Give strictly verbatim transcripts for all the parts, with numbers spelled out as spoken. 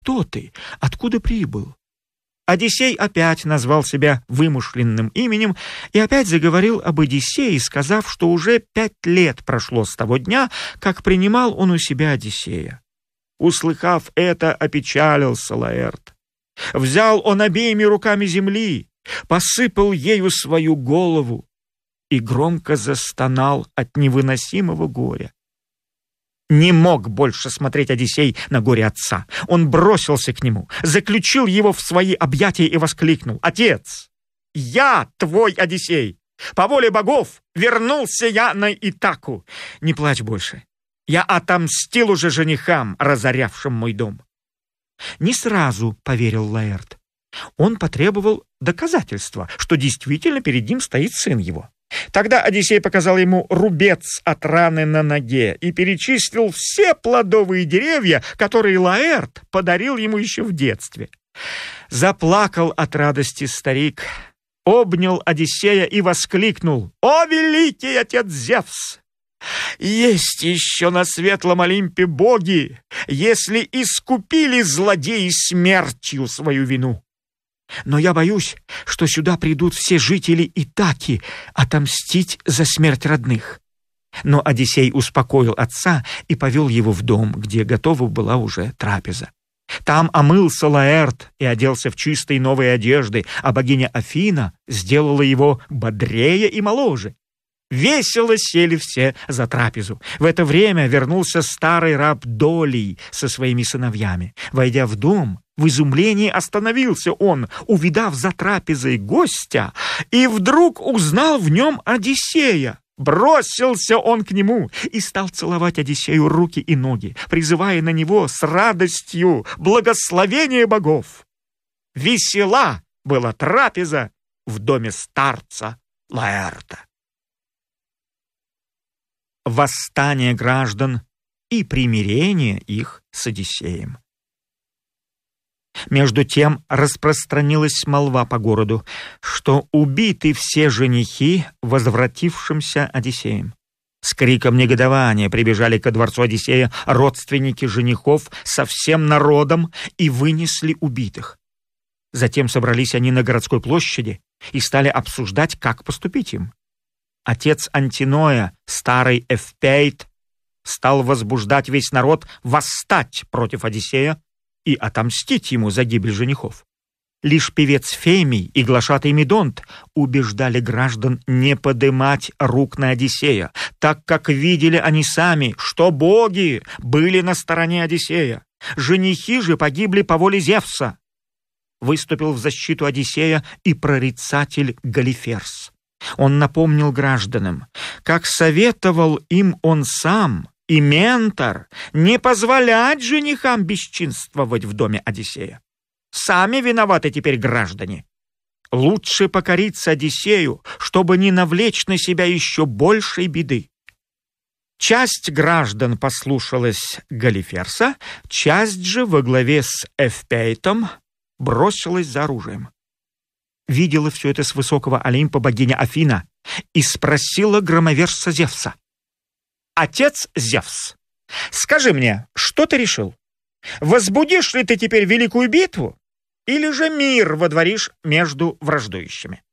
кто ты? Откуда прибыл?» Одиссей опять назвал себя вымышленным именем и опять заговорил об Одиссее, сказав, что уже пять лет прошло с того дня, как принимал он у себя Одиссея. Услыхав это, опечалился Лаэрт. Взял он обеими руками земли, посыпал ею свою голову и громко застонал от невыносимого горя. Не мог больше смотреть Одиссей на горе отца. Он бросился к нему, заключил его в свои объятия и воскликнул: «Отец, я твой Одиссей! По воле богов вернулся я на Итаку. Не плачь больше. Я отомстил уже женихам, разорявшим мой дом». Не сразу поверил Лаэрт. Он потребовал доказательства, что действительно перед ним стоит сын его. Тогда Одиссей показал ему рубец от раны на ноге и перечислил все плодовые деревья, которые Лаэрт подарил ему еще в детстве. Заплакал от радости старик, обнял Одиссея и воскликнул: «О, великий отец Зевс! Есть еще на светлом Олимпе боги, если искупили злодеи смертью свою вину. Но я боюсь, что сюда придут все жители Итаки отомстить за смерть родных». Но Одиссей успокоил отца и повел его в дом, где готова была уже трапеза. Там омылся Лаэрт и оделся в чистые новые одежды, а богиня Афина сделала его бодрее и моложе. Весело сели все за трапезу. В это время вернулся старый раб Долий со своими сыновьями. Войдя в дом, в изумлении остановился он, увидав за трапезой гостя, и вдруг узнал в нем Одиссея. Бросился он к нему и стал целовать Одиссею руки и ноги, призывая на него с радостью благословение богов. Весела была трапеза в доме старца Лаэрта. Восстание граждан и примирение их с Одиссеем. Между тем распространилась молва по городу, что убиты все женихи возвратившимся Одиссеем. С криком негодования прибежали ко дворцу Одиссея родственники женихов со всем народом и вынесли убитых. Затем собрались они на городской площади и стали обсуждать, как поступить им. Отец Антиноя, старый Эвпейт, стал возбуждать весь народ восстать против Одиссея и отомстить ему за гибель женихов. Лишь певец Фемий и глашатай Медонт убеждали граждан не подымать рук на Одиссея, так как видели они сами, что боги были на стороне Одиссея. Женихи же погибли по воле Зевса. Выступил в защиту Одиссея и прорицатель Галиферс. Он напомнил гражданам, как советовал им он сам и Ментор, не позволять женихам бесчинствовать в доме Одиссея. Сами виноваты теперь граждане. Лучше покориться Одиссею, чтобы не навлечь на себя еще большей беды. Часть граждан послушалась Галиферса, часть же во главе с Эвпейтом бросилась за оружием. Видела все это с высокого Олимпа богиня Афина и спросила громовержца Зевса: «Отец Зевс, скажи мне, что ты решил? Возбудишь ли ты теперь великую битву, или же мир водворишь между враждующими?»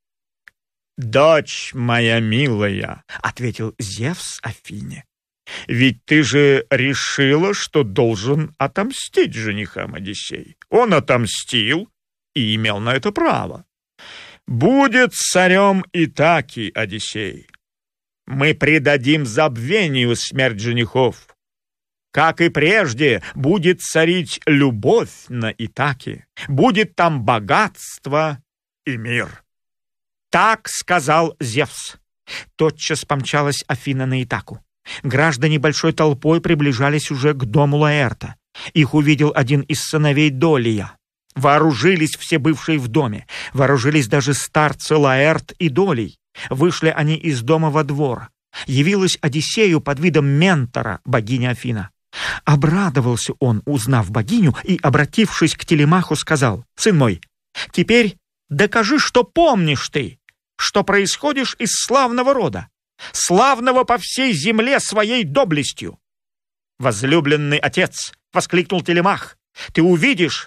«Дочь моя милая», — ответил Зевс Афине, «ведь ты же решила, что должен отомстить женихам Одиссей. Он отомстил и имел на это право. Будет царем Итаки Одиссей. Мы предадим забвению смерть женихов. Как и прежде, будет царить любовь на Итаке, будет там богатство и мир». Так сказал Зевс. Тотчас помчалась Афина на Итаку. Граждане большой толпой приближались уже к дому Лаэрта. Их увидел один из сыновей Долия. Вооружились все бывшие в доме, вооружились даже старцы Лаэрт и Долий. Вышли они из дома во двор. Явилась Одиссею под видом Ментора богиня Афина. Обрадовался он, узнав богиню, и, обратившись к Телемаху, сказал: «Сын мой, теперь докажи, что помнишь ты, что происходишь из славного рода, славного по всей земле своей доблестью». «Возлюбленный отец», — воскликнул Телемах, Ты увидишь,